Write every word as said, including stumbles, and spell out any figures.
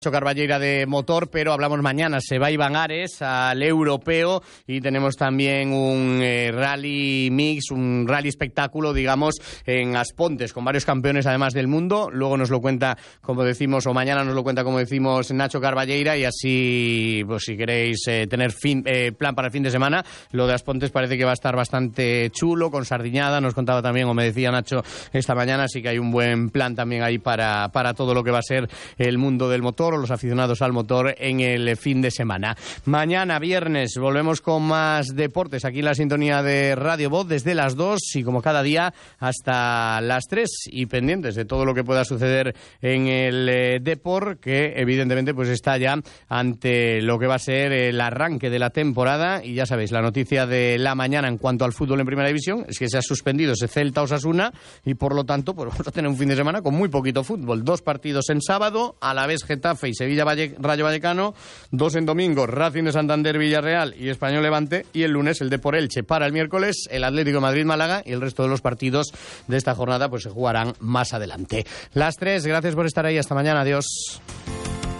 Carballeira de motor, pero hablamos mañana. Se va Iván Ares al europeo y tenemos también un eh, rally mix, un rally espectáculo, digamos, en Aspontes, con varios campeones además del mundo. Luego nos lo cuenta, como decimos, o mañana nos lo cuenta, como decimos, Nacho Carballeira, y así, pues si queréis eh, tener fin, eh, plan para el fin de semana, lo de Aspontes parece que va a estar bastante chulo, con sardiñada, nos contaba también, o me decía Nacho esta mañana, así que hay un buen plan también ahí para, para todo lo que va a ser el mundo del motor, o los aficionados al motor en el fin de semana. Mañana, viernes, volvemos con más deportes aquí en la sintonía de Radio Voz desde las dos y como cada día hasta las tres, y pendientes de todo lo que pueda suceder en el eh, Depor, que evidentemente pues está ya ante lo que va a ser el arranque de la temporada. Y ya sabéis, la noticia de la mañana en cuanto al fútbol en Primera División es que se ha suspendido ese Celta Osasuna y por lo tanto pues vamos a tener un fin de semana con muy poquito fútbol. Dos partidos en sábado, a la vez Getafe y Sevilla Valle, Rayo Vallecano, dos en domingo, Racing de Santander Villarreal y Español Levante, y el lunes el Depor Elche. Para el miércoles el Atlético de Madrid Málaga, y el resto de los partidos de esta jornada pues se jugarán más adelante. Las tres, gracias por estar ahí, hasta mañana, adiós.